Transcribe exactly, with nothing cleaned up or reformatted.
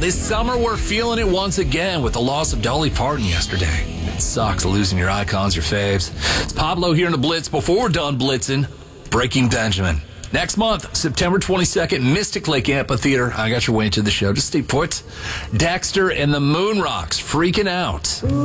This summer, we're feeling it once again with the loss of Dolly Parton yesterday. It sucks losing your icons, your faves. It's Pablo here in the Blitz. Before we're done blitzing, Breaking Benjamin. Next month, September twenty-second, Mystic Lake Amphitheater. I got your way into the show. Just stay put. Dexter and the Moon Rocks freaking out.